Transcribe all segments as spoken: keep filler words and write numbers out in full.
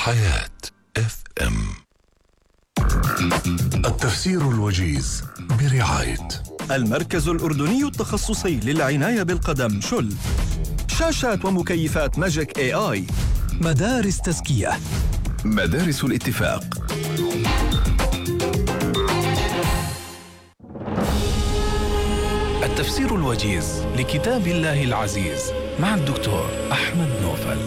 حياة اف ام. التفسير الوجيز برعاية المركز الأردني التخصصي للعناية بالقدم شل، شاشات ومكيفات ماجيك اي اي، مدارس تزكية، مدارس الاتفاق. التفسير الوجيز لكتاب الله العزيز مع الدكتور أحمد نوفل.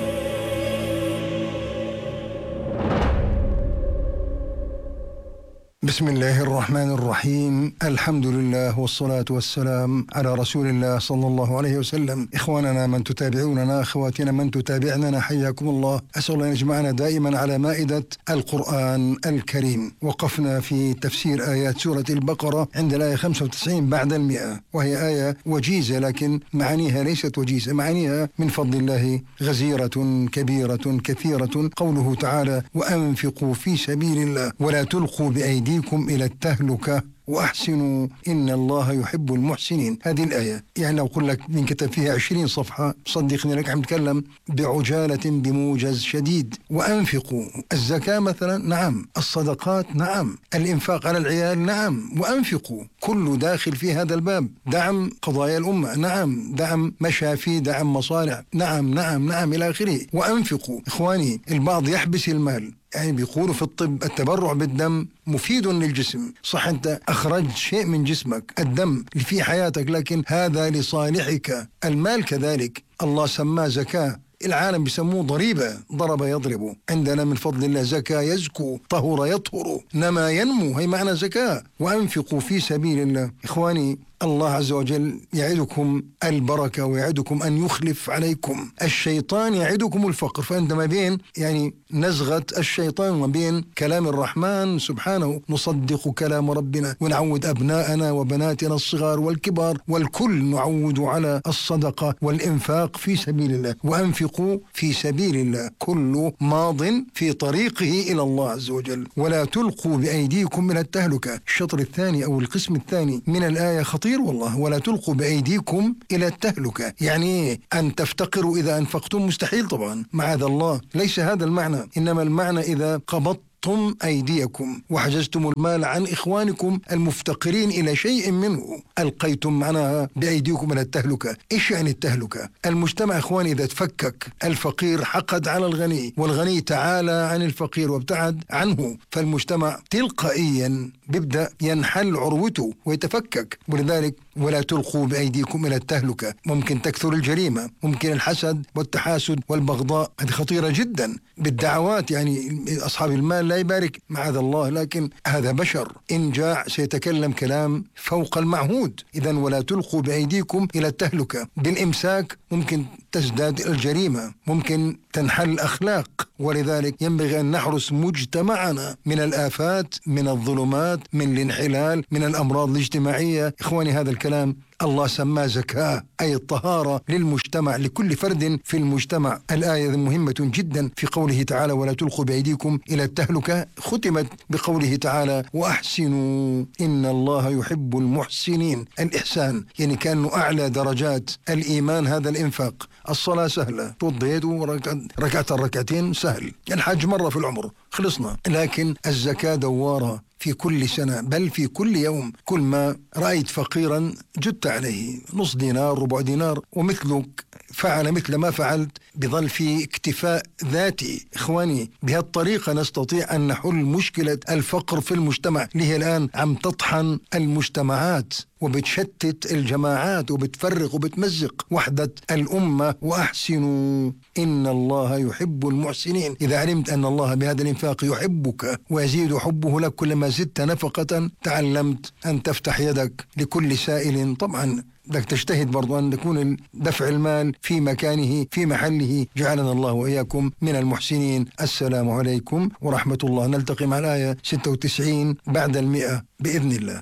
بسم الله الرحمن الرحيم. الحمد لله والصلاة والسلام على رسول الله صلى الله عليه وسلم. إخواننا من تتابعوننا، أخواتنا من تتابعننا، حياكم الله. أسأل الله أن يجمعنا دائما على مائدة القرآن الكريم. وقفنا في تفسير آيات سورة البقرة عند الآية خمسة وتسعين بعد المئة، وهي آية وجيزة لكن معانيها ليست وجيزة، معانيها من فضل الله غزيرة كبيرة كثيرة. قوله تعالى: وأنفقوا في سبيل الله ولا تلقوا بأيديكم إلى التهلكة وأحسنوا إن الله يحب المحسنين. هذه الآية يعني لو أقول لك من كتب فيها عشرين صفحة صدقني لك عم نتكلم بعجالة بموجز شديد. وأنفقوا، الزكاة مثلا نعم، الصدقات نعم، الإنفاق على العيال نعم، وأنفقوا كل داخل في هذا الباب. دعم قضايا الأمة نعم، دعم مشافي، دعم مصالح نعم نعم نعم إلى آخره. وأنفقوا إخواني، البعض يحبس المال، يعني بيقولوا في الطب التبرع بالدم مفيد للجسم. صح، أنت أخرجت شيء من جسمك، الدم اللي في حياتك، لكن هذا لصالحك. المال كذلك الله سماه زكاة، العالم بيسموه ضريبة، ضرب يضرب. عندنا من فضل الله زكاة يزكو، طهر يطهر، نما ينمو، هي معنى زكاة. وأنفقوا في سبيل الله. إخواني، الله عز وجل يعدكم البركة ويعدكم أن يخلف عليكم. الشيطان يعدكم الفقر، فأنت ما بين يعني نزغة الشيطان وما بين كلام الرحمن سبحانه نصدق كلام ربنا، ونعود أبناءنا وبناتنا الصغار والكبار والكل نعود على الصدقة والإنفاق في سبيل الله. وأنفقوا في سبيل الله، كل ماض في طريقه إلى الله عز وجل. ولا تلقوا بأيديكم إلى التهلكة. الشطر الثاني أو القسم الثاني من الآية خطير والله. ولا تلقوا بأيديكم إلى التهلكة، يعني أن تفتقروا إذا أنفقتم، مستحيل طبعا، معاذ الله، ليس هذا المعنى. إنما المعنى إذا قبضت ثم أيديكم وحجزتم المال عن إخوانكم المفتقرين إلى شيء منه، ألقيتم معناها بأيديكم إلى التهلكة. إيش يعني التهلكة؟ المجتمع إخواني إذا تفكك، الفقير حقد على الغني والغني تعالى عن الفقير وابتعد عنه، فالمجتمع تلقائيا بيبدأ ينحل عروته ويتفكك. ولذلك ولا تلقوا بأيديكم إلى التهلكة. ممكن تكثر الجريمة، ممكن الحسد والتحاسد والبغضاء، هذه خطيرة جدا. بالدعوات يعني أصحاب المال لا يبارك معاذ الله، لكن هذا بشر، إن جاع سيتكلم كلام فوق المعهود. إذن ولا تلقوا بأيديكم إلى التهلكة. بالإمساك ممكن تزداد الجريمة، ممكن تنحل الأخلاق. ولذلك ينبغي أن نحرس مجتمعنا من الآفات، من الظلمات، من الانحلال، من الأمراض الاجتماعية. إخواني، هذا الكلام الله سماه زكاة، أي الطهارة للمجتمع، لكل فرد في المجتمع. الآية مهمة جدا في قوله تعالى: ولا تلقوا بأيديكم إلى التهلكة، ختمت بقوله تعالى: وأحسنوا إن الله يحب المحسنين. الإحسان يعني كأنه أعلى درجات الإيمان هذا الإنفاق. الصلاة سهلة، توضيت وركعت الركعتين سهل، الحج مرة في العمر خلصنا. لكن الزكاة دوارة في كل سنة، بل في كل يوم. كل ما رأيت فقيرا جدت عليه نص دينار، ربع دينار، ومثلك فعل مثل ما فعلت، بظل في اكتفاء ذاتي. إخواني، بهالطريقة نستطيع أن نحل مشكلة الفقر في المجتمع اللي هي الآن عم تطحن المجتمعات وبتشتت الجماعات وبتفرق وبتمزق وحدة الأمة. وأحسنوا إن الله يحب المحسنين. إذا علمت أن الله بهذا الإنفاق يحبك ويزيد حبه لك كلما زدت نفقة، تعلمت أن تفتح يدك لكل سائل. طبعا بدك تجتهد برضو أن يكون دفع المال في مكانه في محله. جعلنا الله وإياكم من المحسنين. السلام عليكم ورحمة الله. نلتقي مع الآية ستة وتسعين بعد المئة بإذن الله.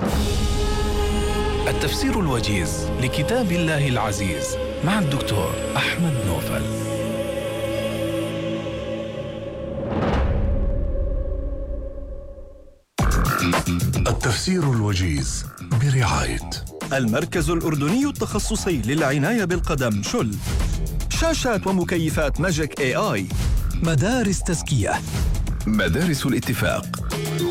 التفسير الوجيز لكتاب الله العزيز مع الدكتور أحمد نوفل. التفسير الوجيز برعاية المركز الأردني التخصصي للعناية بالقدم شل، شاشات ومكيفات ماجيك اي اي، مدارس تزكية. مدارس الاتفاق.